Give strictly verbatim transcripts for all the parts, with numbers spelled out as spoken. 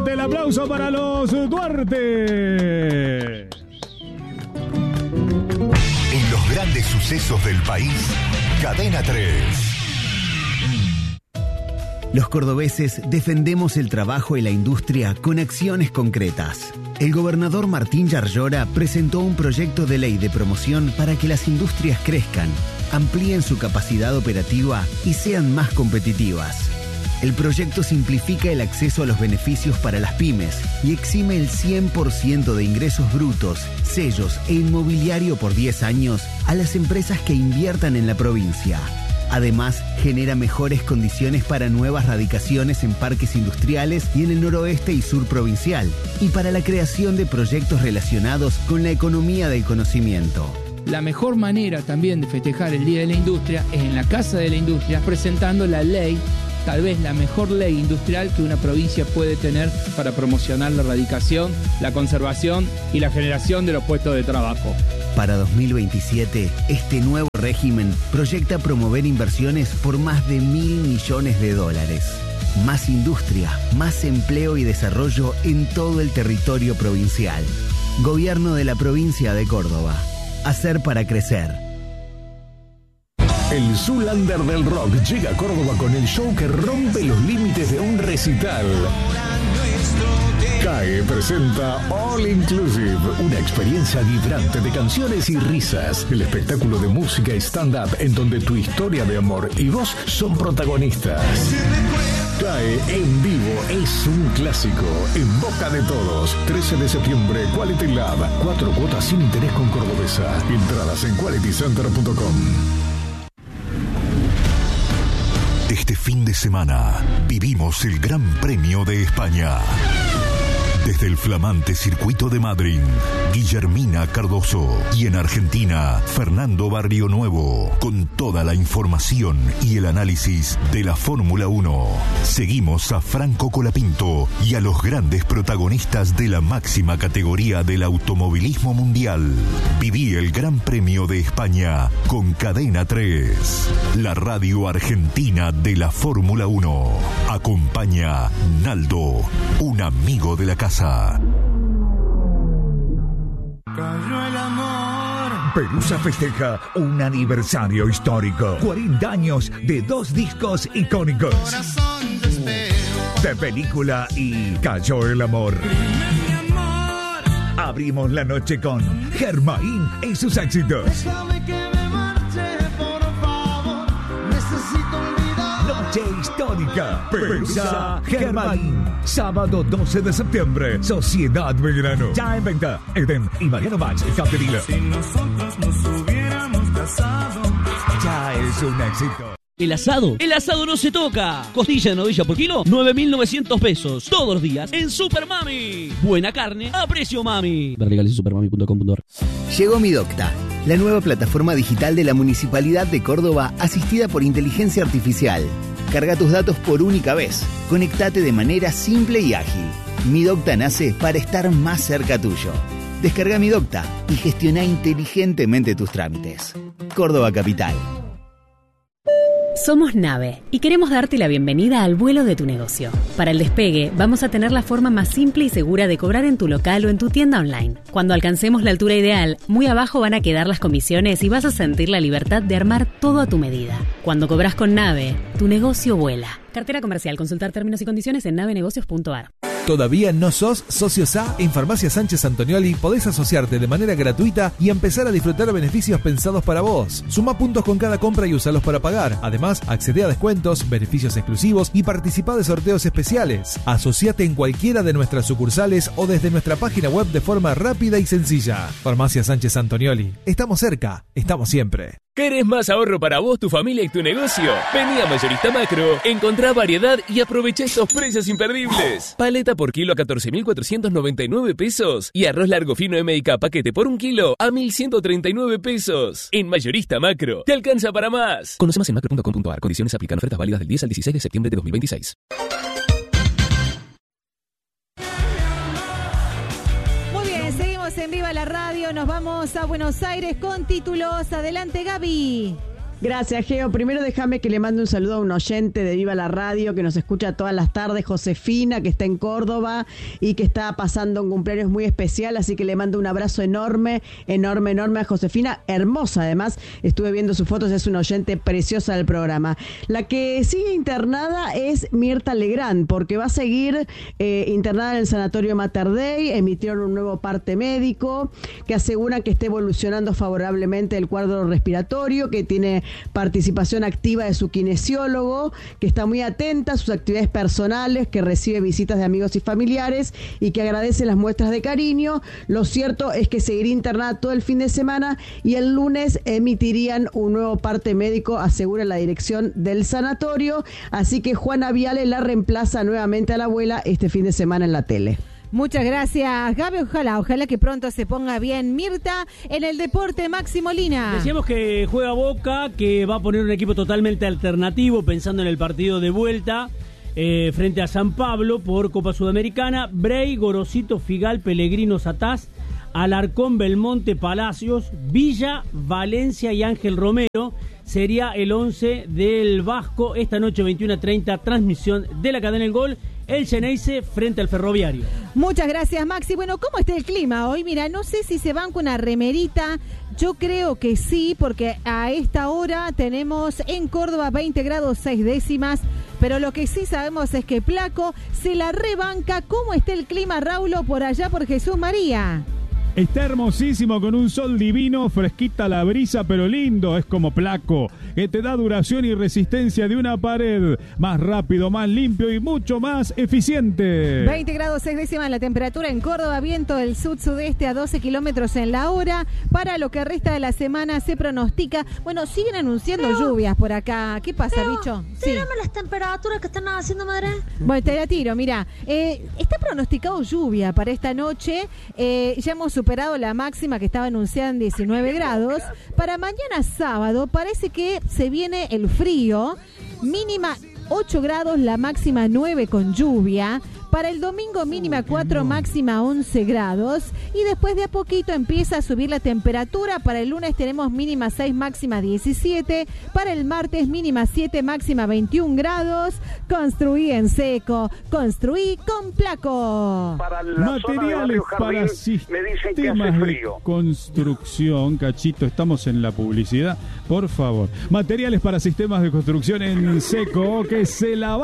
Fuerte el aplauso para los Duarte. En los grandes sucesos del país, Cadena tres. Los cordobeses defendemos el trabajo y la industria con acciones concretas. El gobernador Martín Yarlora presentó un proyecto de ley de promoción para que las industrias crezcan, amplíen su capacidad operativa y sean más competitivas. El proyecto simplifica el acceso a los beneficios para las pymes y exime el cien por ciento de ingresos brutos, sellos e inmobiliario por diez años a las empresas que inviertan en la provincia. Además, genera mejores condiciones para nuevas radicaciones en parques industriales y en el noroeste y sur provincial, y para la creación de proyectos relacionados con la economía del conocimiento. La mejor manera también de festejar el Día de la Industria es en la Casa de la Industria, presentando la ley, tal vez la mejor ley industrial que una provincia puede tener para promocionar la erradicación, la conservación y la generación de los puestos de trabajo. Para dos mil veintisiete, este nuevo régimen proyecta promover inversiones por más de mil millones de dólares. Más industria, más empleo y desarrollo en todo el territorio provincial. Gobierno de la provincia de Córdoba. Hacer para crecer. El Zoolander del rock llega a Córdoba con el show que rompe los límites de un recital. C A E presenta All Inclusive, una experiencia vibrante de canciones y risas. El espectáculo de música stand-up en donde tu historia de amor y vos son protagonistas. C A E en vivo es un clásico, en boca de todos. trece de septiembre, Quality Lab. Cuatro cuotas sin interés con Cordobesa. Entradas en quality center punto com. Este fin de semana vivimos el Gran Premio de España. Desde el flamante circuito de Madrid, Guillermina Cardoso. Y en Argentina, Fernando Barrionuevo. Con toda la información y el análisis de la Fórmula uno. Seguimos a Franco Colapinto y a los grandes protagonistas de la máxima categoría del automovilismo mundial. Viví el Gran Premio de España con Cadena tres. La radio argentina de la Fórmula uno. Acompaña Naldo, un amigo de la casa. Cayó el amor. Pelusa festeja un aniversario histórico. cuarenta años de dos discos icónicos. Corazón te espero. De película y Cayó el amor. Abrimos la noche con Germain y sus éxitos. Déjame que me marche, por favor. Necesito olvidar. Noche histórica. Pelusa Germain. Sábado doce de septiembre. Sociedad Belgrano. Ya en venta. Eden y Mariano Max. Capdevila. Si nosotros nos hubiéramos casado. Ya es un éxito. El asado, el asado no se toca. Costilla de novilla por kilo, nueve mil novecientos pesos. Todos los días en Super Mami. Buena carne a precio mami. Ver legales en supermami punto com punto ar. Llegó Mi Docta, la nueva plataforma digital de la Municipalidad de Córdoba asistida por inteligencia artificial. Carga tus datos por única vez. Conectate de manera simple y ágil. Mi Docta nace para estar más cerca tuyo. Descarga Mi Docta y gestiona inteligentemente tus trámites. Córdoba Capital. Somos Nave y queremos darte la bienvenida al vuelo de tu negocio. Para el despegue, vamos a tener la forma más simple y segura de cobrar en tu local o en tu tienda online. Cuando alcancemos la altura ideal, muy abajo van a quedar las comisiones y vas a sentir la libertad de armar todo a tu medida. Cuando cobras con Nave, tu negocio vuela. Cartera comercial. Consultar términos y condiciones en nave negocios punto ar. ¿Todavía no sos socio S A? En Farmacia Sánchez Antonioli podés asociarte de manera gratuita y empezar a disfrutar beneficios pensados para vos. Suma puntos con cada compra y usalos para pagar. Además, accede a descuentos, beneficios exclusivos y participa de sorteos especiales. Asociate en cualquiera de nuestras sucursales o desde nuestra página web de forma rápida y sencilla. Farmacia Sánchez Antonioli. Estamos cerca, estamos siempre. ¿Querés más ahorro para vos, tu familia y tu negocio? Vení a Mayorista Macro, encontrá variedad y aprovecha estos precios imperdibles. Paleta por kilo a catorce mil cuatrocientos noventa y nueve pesos y arroz largo fino M y K paquete por un kilo a mil ciento treinta y nueve pesos. En Mayorista Macro, te alcanza para más. Conoce más en macro punto com punto ar. Condiciones aplican. Ofertas válidas del diez al dieciséis de septiembre de dos mil veintiséis. En Viva la Radio, nos vamos a Buenos Aires con títulos. Adelante, Gaby. Gracias, Geo. Primero déjame que le mande un saludo a un oyente de Viva la Radio que nos escucha todas las tardes, Josefina, que está en Córdoba y que está pasando un cumpleaños muy especial, así que le mando un abrazo enorme, enorme, enorme a Josefina, hermosa además. Estuve viendo sus fotos, es una oyente preciosa del programa. La que sigue internada es Mirta Legrand, porque va a seguir eh, internada en el Sanatorio Mater Dei. Emitieron un nuevo parte médico que asegura que está evolucionando favorablemente el cuadro respiratorio, que tiene participación activa de su kinesiólogo, que está muy atenta a sus actividades personales, que recibe visitas de amigos y familiares y que agradece las muestras de cariño. Lo cierto es que seguirá internada todo el fin de semana y el lunes emitirían un nuevo parte médico, asegura la dirección del sanatorio. Así que Juana Viale la reemplaza nuevamente a la abuela este fin de semana en la tele. Muchas gracias, Gaby. Ojalá, ojalá que pronto se ponga bien Mirta en el deporte. Maxi Molina. Decíamos que juega Boca, que va a poner un equipo totalmente alternativo, pensando en el partido de vuelta eh, frente a San Pablo por Copa Sudamericana. Brey, Gorosito, Figal, Pellegrino, Satás, Alarcón, Belmonte, Palacios, Villa, Valencia y Ángel Romero. Sería el once del Vasco. Esta noche veintiuna treinta, transmisión de la cadena El Gol. El Xeneize frente al Ferroviario. Muchas gracias, Maxi. Bueno, ¿cómo está el clima hoy? Mira, no sé si se van con una remerita. Yo creo que sí, porque a esta hora tenemos en Córdoba veinte grados seis décimas. Pero lo que sí sabemos es que Placo se la rebanca. ¿Cómo está el clima, Raulo, por allá por Jesús María? Está hermosísimo, con un sol divino, fresquita la brisa, pero lindo, es como Placo, que te da duración y resistencia de una pared, más rápido, más limpio y mucho más eficiente. veinte grados seis décimas la temperatura en Córdoba, viento del sud-sudeste a doce kilómetros en la hora. Para lo que resta de la semana se pronostica, bueno, siguen anunciando pero, lluvias por acá. ¿Qué pasa, pero, bicho? Tírame sí. las temperaturas que están haciendo, madre. Bueno, te la tiro, mira, eh, está pronosticado lluvia para esta noche, eh, ya hemos superado la máxima que estaba anunciada en diecinueve grados. Para mañana sábado parece que se viene el frío, mínima ocho grados, la máxima nueve con lluvia. Para el domingo mínima cuatro, máxima once grados. Y después de a poquito empieza a subir la temperatura. Para el lunes tenemos mínima seis, máxima diecisiete. Para el martes mínima siete, máxima veintiún grados. Construí en seco. Construí con Placo. Para materiales para sistemas de construcción. Cachito, estamos en la publicidad. Por favor. Materiales para sistemas de construcción en seco, que se la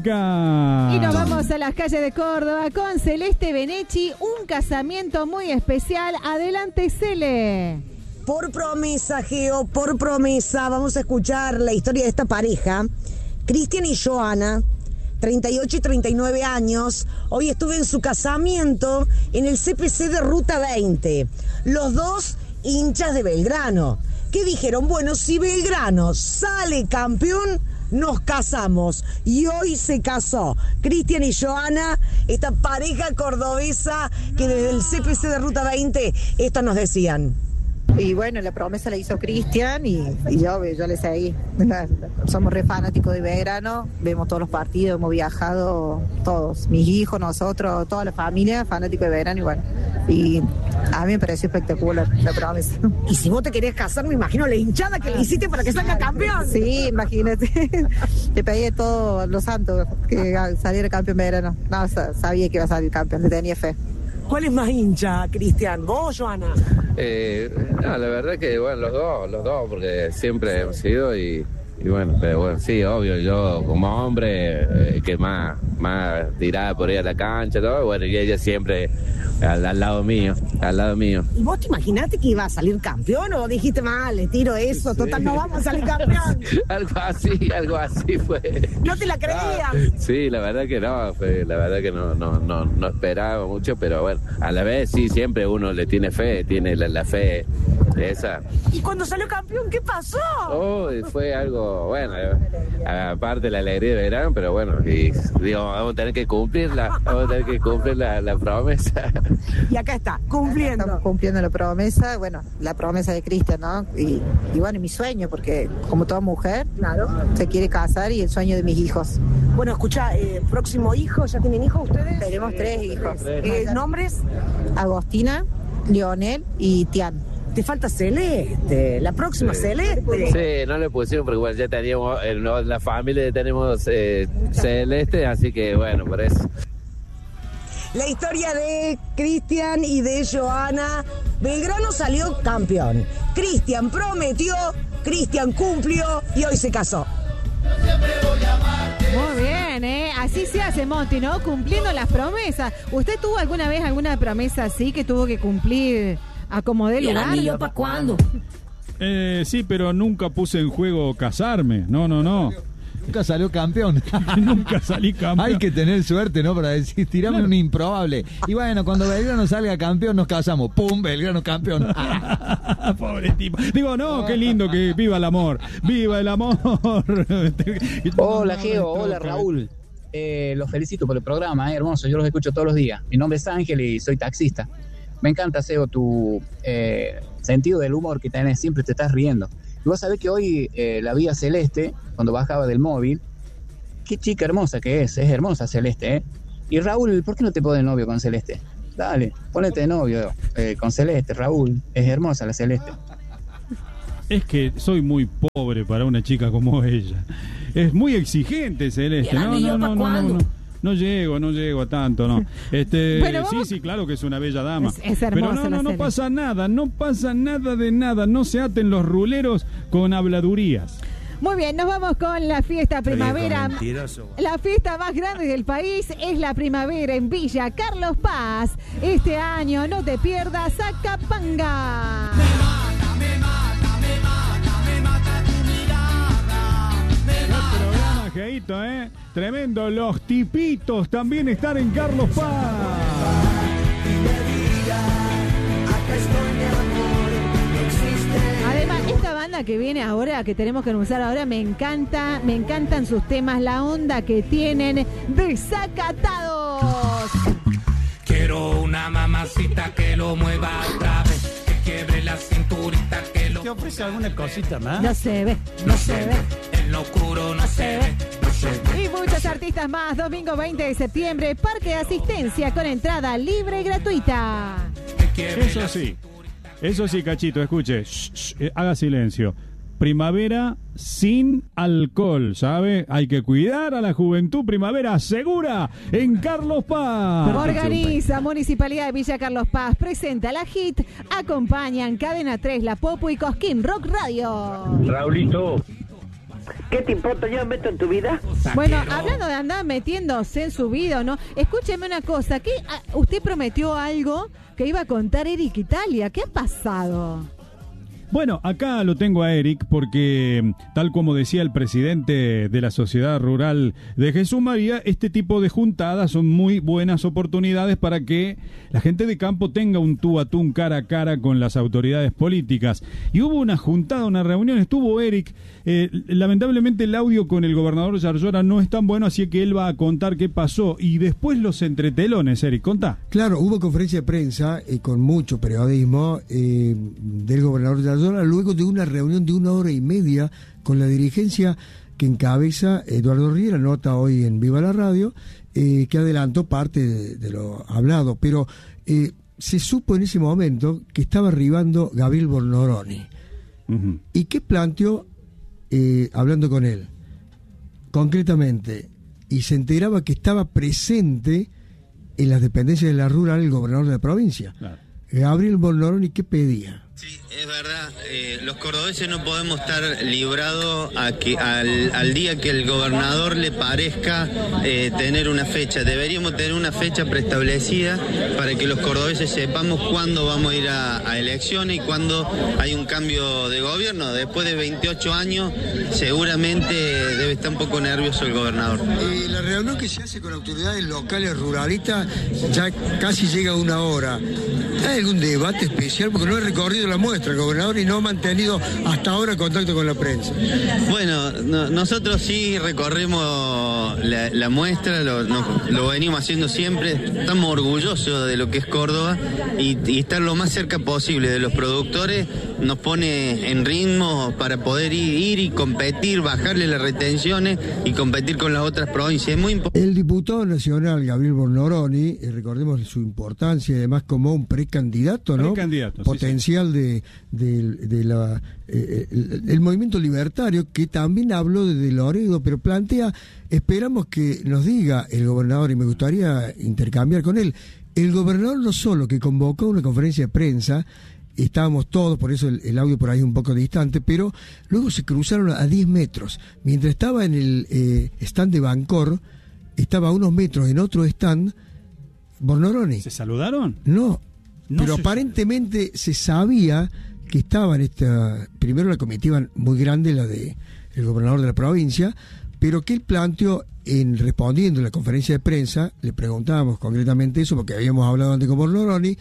banca. Y nos vamos a las calles de Córdoba con Celeste Benechi, un casamiento muy especial. Adelante, Cele. Por promesa, Geo, por promesa, vamos a escuchar la historia de esta pareja, Cristian y Joana, treinta y ocho y treinta y nueve años. Hoy estuve en su casamiento en el C P C de Ruta veinte. Los dos hinchas de Belgrano, que dijeron, bueno, si Belgrano sale campeón, nos casamos. Y hoy se casó Cristian y Joana, esta pareja cordobesa que desde el C P C de Ruta veinte esto nos decían. Y bueno, la promesa la hizo Cristian y, y yo, yo le seguí. Somos re fanáticos de Belgrano, vemos todos los partidos, hemos viajado todos, mis hijos, nosotros, toda la familia, fanáticos de Belgrano y bueno. Y a mí me pareció espectacular la promesa. Y si vos te querías casar, me imagino la hinchada que le hiciste para que salga campeón. Sí, imagínate. Le pedí a todos los santos que saliera campeón Belgrano. No, sabía que iba a salir campeón, le tenía fe. ¿Cuál es más hincha, Cristian? ¿Vos o Joana? Eh, no, la verdad que, bueno, los dos, los dos, porque siempre hemos sido y, y bueno, pero bueno, sí, obvio, yo como hombre, eh, que más, más tirada por ir a la cancha, todo, bueno, y ella siempre al, al lado mío, al lado mío. ¿Y vos te imaginaste que iba a salir campeón o dijiste, mal, le tiro eso, sí. Total, no vamos a salir campeón? Algo así, algo así fue. ¿No te la creías? Ah, sí, la verdad que no, fue, la verdad que no, no, no, no esperaba mucho, pero bueno, a la vez sí, siempre uno le tiene fe, tiene la, la fe esa. ¿Y cuando salió campeón, qué pasó? Oh, fue algo, bueno, aparte la alegría de verano, pero bueno, y digo, vamos a tener que cumplirla, vamos a tener que cumplir la, la promesa. Y acá está, cumpliendo. Estamos cumpliendo la promesa, bueno, la promesa de Cristian, ¿no? Y, y bueno, y mi sueño, porque como toda mujer, claro, se quiere casar y el sueño de mis hijos. Bueno, escucha, eh, próximo hijo, ¿ya tienen hijos ustedes? Tenemos tres hijos. Eh, ¿Nombres? Agostina, Leonel y Tian. te falta Celeste, la próxima Sí. Celeste. Sí, no le pusimos porque bueno, ya teníamos, en la familia tenemos eh, Celeste, así que bueno, por eso. La historia de Cristian y de Joana. Belgrano salió campeón. Cristian prometió, Cristian cumplió y hoy se casó. Muy bien, ¿eh? Así se hace, Monty, ¿no? Cumpliendo las promesas. ¿Usted tuvo alguna vez alguna promesa así que tuvo que cumplir a como dé lugar? ¿Y el anillo para cuándo? Eh, sí, pero nunca puse en juego casarme. No, no, no. Nunca salió campeón. Nunca salí campeón. Hay que tener suerte, ¿no? Para decir, tirame un improbable. Y bueno, cuando Belgrano salga campeón, nos casamos. ¡Pum! Belgrano campeón. Pobre tipo. Digo, no, qué lindo que viva el amor. ¡Viva el amor! Hola, Geo. Hola, Raúl. Eh, los felicito por el programa, eh, hermoso. Yo los escucho todos los días. Mi nombre es Ángel y soy taxista. Me encanta, Seo, tu eh, sentido del humor que tenés. Siempre te estás riendo. Y vos sabés que hoy eh, la vi a Celeste, cuando bajaba del móvil, qué chica hermosa que es, es hermosa Celeste, ¿eh? Y Raúl, ¿por qué no te pones novio con Celeste? Dale, ponete de novio eh, con Celeste, Raúl, es hermosa la Celeste. Es que soy muy pobre para una chica como ella. Es muy exigente Celeste. No, no, no, no, no, no. No llego, no llego a tanto, no. Este, Bueno, vamos- sí, sí, claro que es una bella dama. Es- es hermosa Pero no, la no, no Celeste. pasa nada, no pasa nada de nada. No se aten los ruleros con habladurías. Muy bien, nos vamos con la fiesta primavera. mentiroso. La fiesta más grande del país es la primavera en Villa Carlos Paz. Este año no te pierdas Acapanga. Programa, Geito, ¿eh? Tremendo. Los tipitos también están en Carlos Paz. Además, esta banda que viene ahora, que tenemos que anunciar ahora, me encanta, me encantan sus temas, la onda que tienen, Desacatados. Quiero una mamacita que lo mueva otra vez, que quiebre la cinturita, que lo... ¿Te ofrece alguna cosita más? No se ve, no se ve. En lo oscuro no se ve, no se ve. Y muchos artistas más, domingo veinte de septiembre, parque de asistencia con entrada libre y gratuita. Eso sí, eso sí, Cachito, escuche, shh, shh, eh, haga silencio. Primavera sin alcohol, ¿sabe? Hay que cuidar a la juventud. Primavera segura en Carlos Paz. Organiza Municipalidad de Villa Carlos Paz, presenta la hit, acompañan Cadena tres, La Popo y Cosquín Rock Radio. Raulito, ¿qué te importa? Yo me meto en tu vida. Bueno, hablando de andar metiéndose en su vida, ¿no? Escúcheme una cosa, ¿qué, ah, usted prometió algo que iba a contar Eric Italia, ¿qué ha pasado? Bueno, acá lo tengo a Eric porque, tal como decía el presidente de la Sociedad Rural de Jesús María, este tipo de juntadas son muy buenas oportunidades para que la gente de campo tenga un tú a tú, un cara a cara con las autoridades políticas. Y hubo una juntada, una reunión, estuvo Eric. Eh, lamentablemente el audio con el gobernador Yarlora no es tan bueno, así que él va a contar qué pasó. Y después los entretelones, Eric, contá. Claro, hubo conferencia de prensa eh, con mucho periodismo eh, del gobernador Yarlora luego de una reunión de una hora y media con la dirigencia que encabeza Eduardo Riera, nota hoy en Viva la Radio, eh, que adelantó parte de, de lo hablado, pero eh, se supo en ese momento que estaba arribando Gabriel Bornoroni. Uh-huh. ¿Y qué planteó eh, hablando con él? Concretamente, y se enteraba que estaba presente en las dependencias de la rural el gobernador de la provincia. Claro. Gabriel Bornoroni, ¿qué pedía? Es verdad, eh, los cordobeses no podemos estar librados a que al, al día que el gobernador le parezca eh, tener una fecha. Deberíamos tener una fecha preestablecida para que los cordobeses sepamos cuándo vamos a ir a, a elecciones y cuándo hay un cambio de gobierno. Después de veintiocho años seguramente debe estar un poco nervioso el gobernador. Eh, la reunión que se hace con autoridades locales ruralistas ya casi llega a una hora. ¿Hay algún debate especial? Porque no he recorrido la muestra, el gobernador, y no ha mantenido hasta ahora contacto con la prensa. Bueno, no, nosotros sí recorremos la, la muestra, lo, no, lo venimos haciendo siempre, estamos orgullosos de lo que es Córdoba y, y estar lo más cerca posible de los productores nos pone en ritmo para poder ir, ir y competir, bajarle las retenciones y competir con las otras provincias. Es muy importante. El diputado nacional Gabriel Bornoroni, eh, recordemos su importancia y además como un precandidato, ¿no? Precandidato, sí, Potencial sí. de, de, de la, eh, el, el movimiento libertario, que también habló de Loredo, pero plantea, esperamos que nos diga el gobernador, y me gustaría intercambiar con él, el gobernador no solo que convocó una conferencia de prensa, estábamos todos, por eso el, el audio por ahí un poco distante, pero luego se cruzaron a diez metros. Mientras estaba en el eh, stand de Bancor, estaba a unos metros en otro stand Bornoroni. ¿Se saludaron? No, no pero se aparentemente se sabía que estaba en esta, primero la comitiva muy grande, la de el gobernador de la provincia, pero que él planteó, en respondiendo a la conferencia de prensa, le preguntábamos concretamente eso, porque habíamos hablado antes con Bornoroni,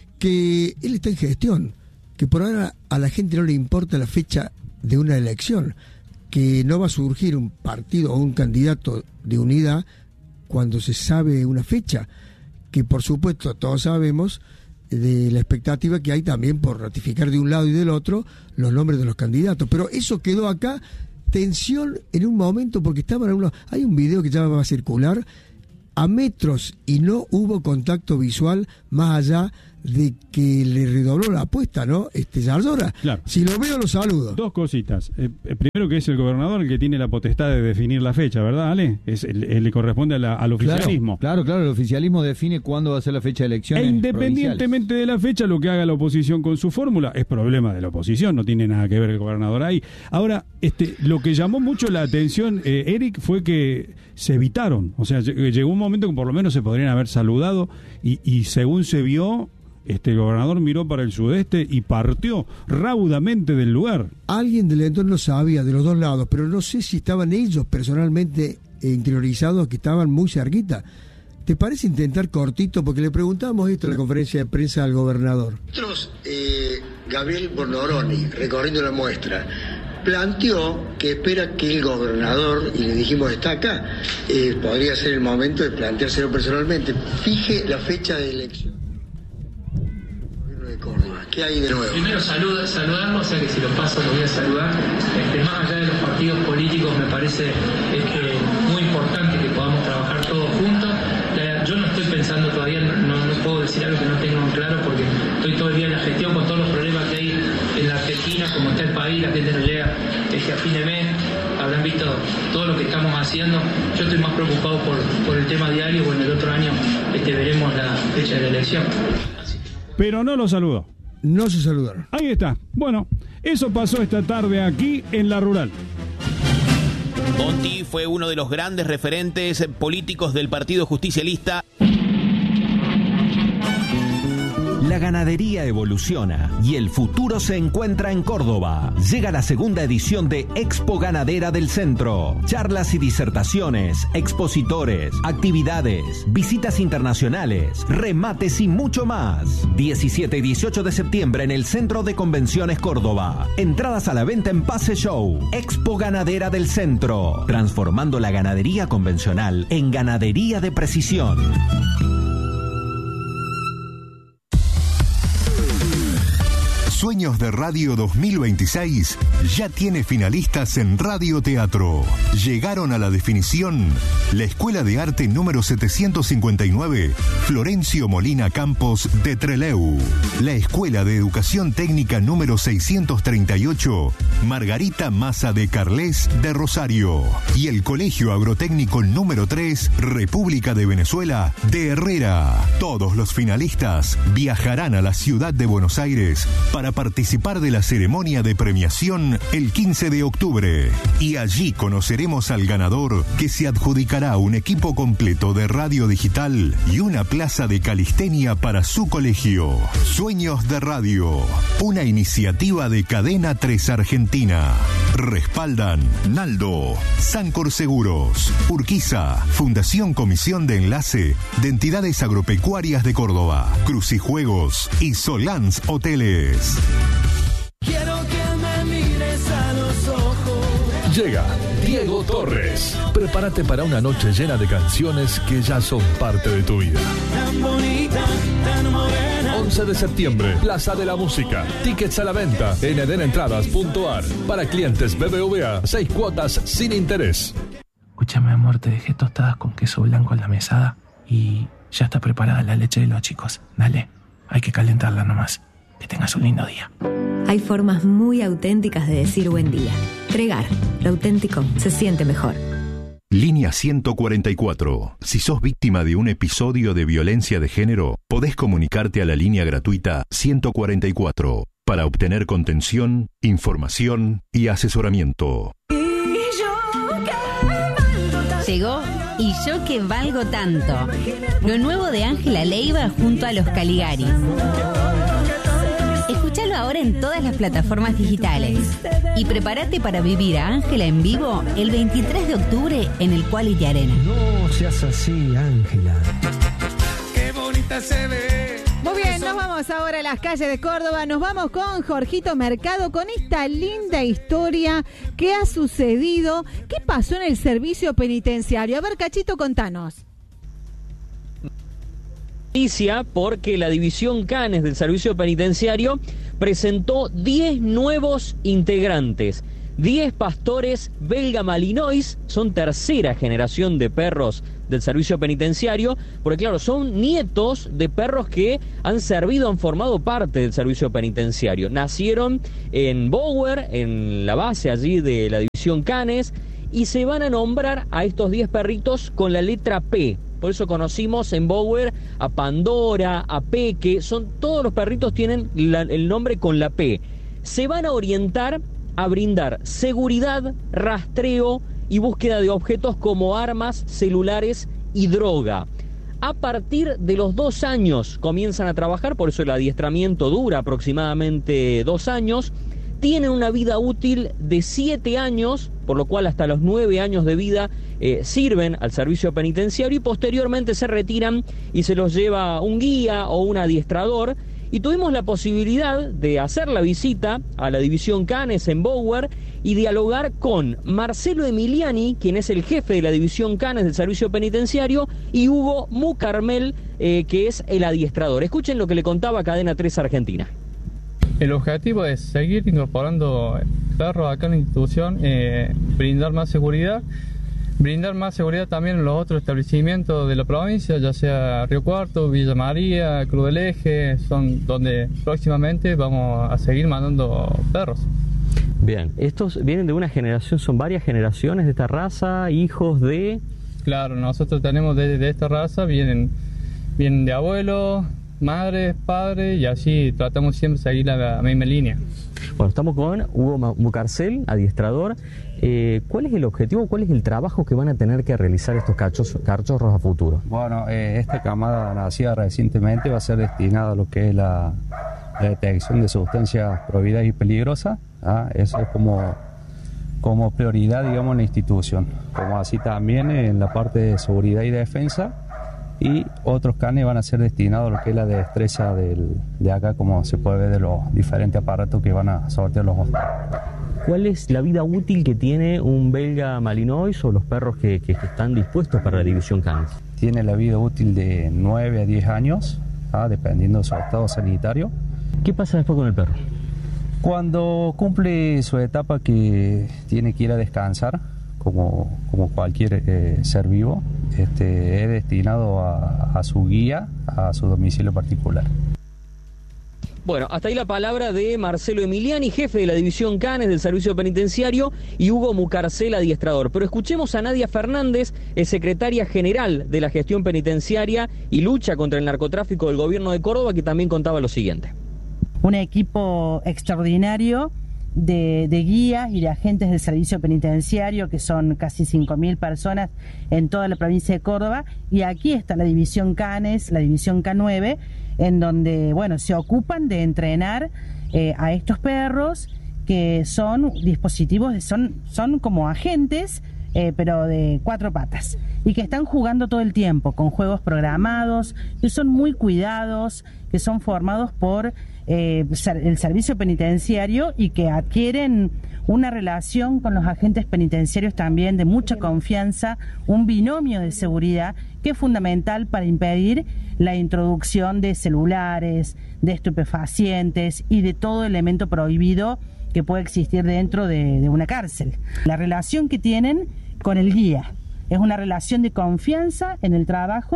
que él está en gestión, que por ahora a la gente no le importa la fecha de una elección, que no va a surgir un partido o un candidato de unidad cuando se sabe una fecha, que por supuesto todos sabemos de la expectativa que hay también por ratificar de un lado y del otro los nombres de los candidatos, pero eso quedó acá, tensión en un momento, porque estaban algunos, hay un video que ya va a circular a metros y no hubo contacto visual más allá de que le redobló la apuesta, ¿no? Este Yardora. Claro. Si lo veo, lo saludo. Dos cositas. Eh, primero, que es el gobernador el que tiene la potestad de definir la fecha, ¿verdad, Ale? Es, el, el, le corresponde a la, al oficialismo. Claro, claro, claro, el oficialismo define cuándo va a ser la fecha de elecciones. E independientemente de la fecha, lo que haga la oposición con su fórmula es problema de la oposición, no tiene nada que ver el gobernador ahí. Ahora, este, lo que llamó mucho la atención, eh, Eric, fue que se evitaron. O sea, llegó un momento que por lo menos se podrían haber saludado y, y según se vio, este el gobernador miró para el sudeste y partió raudamente del lugar. Alguien del entorno sabía de los dos lados, pero no sé si estaban ellos personalmente interiorizados, que estaban muy cerquita. ¿Te parece intentar cortito? Porque le preguntamos esto en la conferencia de prensa al gobernador. Nosotros, eh, Gabriel Bornoroni, recorriendo la muestra, planteó que espera que el gobernador, y le dijimos está acá, eh, podría ser el momento de planteárselo personalmente, fije la fecha de elección. ¿Qué hay de nuevo? Primero saluda, saludarlo, o sea que si lo paso lo voy a saludar. Este, más allá de los partidos políticos, me parece este, muy importante que podamos trabajar todos juntos. La, yo no estoy pensando todavía, no, no puedo decir algo que no tengo en claro, porque estoy todo el día en la gestión con todos los problemas que hay en la Argentina, como está el país, la gente no llega este, a fin de mes. Habrán visto todo lo que estamos haciendo. Yo estoy más preocupado por, por el tema diario. Bueno, el otro año este, veremos la fecha de la elección. Pero no lo saludó. No se saludaron. Ahí está. Bueno, eso pasó esta tarde aquí en La Rural. Bonti fue uno de los grandes referentes políticos del Partido Justicialista. La ganadería evoluciona y el futuro se encuentra en Córdoba. Llega la segunda edición de Expo Ganadera del Centro. Charlas y disertaciones, expositores, actividades, visitas internacionales, remates y mucho más. diecisiete y dieciocho de septiembre en el Centro de Convenciones Córdoba. Entradas a la venta en Pase Show. Expo Ganadera del Centro. Transformando la ganadería convencional en ganadería de precisión. Sueños de Radio dos mil veintiséis ya tiene finalistas en Radio Teatro. Llegaron a la definición la Escuela de Arte número setecientos cincuenta y nueve, Florencio Molina Campos de Trelew. La Escuela de Educación Técnica número seiscientos treinta y ocho, Margarita Maza de Carles de Rosario. Y el Colegio Agrotécnico número tres, República de Venezuela de Herrera. Todos los finalistas viajarán a la ciudad de Buenos Aires para participar de la ceremonia de premiación el quince de octubre. Y allí conoceremos al ganador, que se adjudicará un equipo completo de radio digital y una plaza de calistenia para su colegio. Sueños de Radio, una iniciativa de Cadena tres Argentina. Respaldan Naldo, Sancor Seguros, Urquiza, Fundación Comisión de Enlace de Entidades Agropecuarias de Córdoba, Crucijuegos y Solans Hoteles. Quiero que me mires a los ojos. Llega Diego Torres. Prepárate para una noche llena de canciones que ya son parte de tu vida. Tan bonita, tan morena. once de septiembre, Plaza de la Música. Tickets a la venta en eden entradas punto a r. Para clientes B B V A, seis cuotas sin interés. Escúchame, amor, te dejé tostadas con queso blanco en la mesada y ya está preparada la leche de los chicos. Dale, hay que calentarla nomás. Que tengas un lindo día. Hay formas muy auténticas de decir buen día. Pregar, lo auténtico se siente mejor. Línea ciento cuarenta y cuatro. Si sos víctima de un episodio de violencia de género, podés comunicarte a la línea gratuita ciento cuarenta y cuatro para obtener contención, información y asesoramiento. Llegó Y yo que valgo tanto. Lo nuevo de Ángela Leiva junto a los Caligaris. Escúchalo ahora en todas las plataformas digitales. Y prepárate para vivir a Ángela en vivo el veintitrés de octubre en el Quality Arena. No seas así, Ángela. Qué bonita se ve. Muy bien, nos vamos ahora a las calles de Córdoba. Nos vamos con Jorgito Mercado con esta linda historia que ha sucedido. ¿Qué pasó en el servicio penitenciario? A ver, Cachito, contanos. Porque la división Canes del servicio penitenciario presentó diez nuevos integrantes. diez pastores belga malinois, son tercera generación de perros del servicio penitenciario, porque claro, son nietos de perros que han servido, han formado parte del servicio penitenciario. Nacieron en Bower, en la base allí de la división Canes, y se van a nombrar a estos diez perritos con la letra P. Por eso conocimos en Bower a Pandora, a Peque, son, todos los perritos tienen la, el nombre con la P. Se van a orientar a brindar seguridad, rastreo y búsqueda de objetos como armas, celulares y droga. A partir de los dos años comienzan a trabajar, por eso el adiestramiento dura aproximadamente dos años. Tienen una vida útil de siete años, por lo cual hasta los nueve años de vida eh, sirven al servicio penitenciario y posteriormente se retiran y se los lleva un guía o un adiestrador. Y tuvimos la posibilidad de hacer la visita a la división Canes en Bower y dialogar con Marcelo Emiliani, quien es el jefe de la división Canes del servicio penitenciario, y Hugo Mucarmel, eh, que es el adiestrador. Escuchen lo que le contaba Cadena tres Argentina. El objetivo es seguir incorporando perros acá en la institución, eh, brindar más seguridad, brindar más seguridad también en los otros establecimientos de la provincia, ya sea Río Cuarto, Villa María, Cruz del Eje, son donde próximamente vamos a seguir mandando perros. Bien, estos vienen de una generación, son varias generaciones de esta raza, hijos de... Claro, nosotros tenemos de, de esta raza, vienen, vienen de abuelos, madres, padres, y así tratamos siempre de seguir la, la misma línea. Bueno, estamos con Hugo Mucarcel, adiestrador. Eh, ¿Cuál es el objetivo, cuál es el trabajo que van a tener que realizar estos cachos, cachorros a futuro? Bueno, eh, esta camada nacida recientemente va a ser destinada a lo que es la, la detección de sustancias prohibidas y peligrosas. ¿ah? Eso es como, como prioridad, digamos, en la institución. Como así también en la parte de seguridad y defensa. Y otros canes van a ser destinados a lo que es la destreza del, de acá, como se puede ver de los diferentes aparatos que van a sortear los hospitales. ¿Cuál es la vida útil que tiene un belga malinois o los perros que, que, que están dispuestos para la división Canes? Tiene la vida útil de nueve a diez años, ¿ah? dependiendo de su estado sanitario. ¿Qué pasa después con el perro? Cuando cumple su etapa que tiene que ir a descansar, como, como cualquier eh, ser vivo, este, es destinado a, a su guía, a su domicilio particular. Bueno, hasta ahí la palabra de Marcelo Emiliani, jefe de la división Canes del servicio penitenciario, y Hugo Mucarcel, adiestrador. Pero escuchemos a Nadia Fernández, es secretaria general de la gestión penitenciaria y lucha contra el narcotráfico del gobierno de Córdoba, que también contaba lo siguiente. Un equipo extraordinario de, de guías y de agentes del servicio penitenciario, que son casi cinco mil personas en toda la provincia de Córdoba, y aquí está la división Canes, la división K nueve, en donde, bueno, se ocupan de entrenar eh, a estos perros, que son dispositivos, son, son como agentes, eh, pero de cuatro patas, y que están jugando todo el tiempo, con juegos programados, que son muy cuidados, que son formados por eh, el servicio penitenciario y que adquieren una relación con los agentes penitenciarios también de mucha confianza, un binomio de seguridad que es fundamental para impedir la introducción de celulares, de estupefacientes y de todo elemento prohibido que puede existir dentro de, de una cárcel. La relación que tienen con el guía es una relación de confianza en el trabajo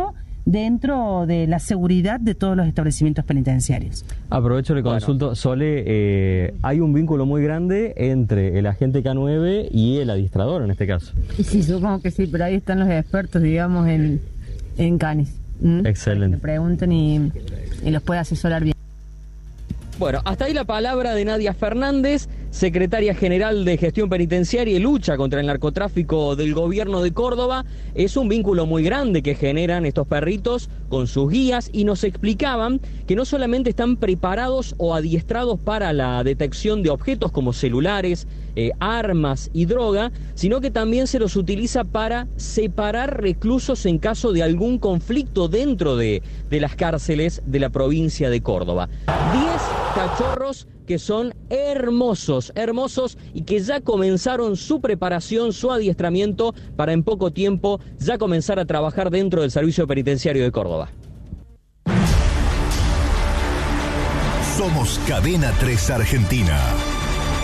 dentro de la seguridad de todos los establecimientos penitenciarios. Aprovecho le consulto, bueno. Sole, eh, hay un vínculo muy grande entre el agente K nueve y el adiestrador en este caso. Sí, supongo que sí, pero ahí están los expertos, digamos, en, en canis. ¿Mm? Excelente. Que pregunten y, y los puede asesorar bien. Bueno, hasta ahí la palabra de Nadia Fernández, secretaria general de Gestión Penitenciaria y Lucha contra el Narcotráfico del Gobierno de Córdoba. Es un vínculo muy grande que generan estos perritos con sus guías y nos explicaban que no solamente están preparados o adiestrados para la detección de objetos como celulares, eh, armas y droga, sino que también se los utiliza para separar reclusos en caso de algún conflicto dentro de, de las cárceles de la provincia de Córdoba. Diez cachorros que son hermosos, hermosos y que ya comenzaron su preparación, su adiestramiento para en poco tiempo ya comenzar a trabajar dentro del Servicio Penitenciario de Córdoba. Somos Cadena tres Argentina.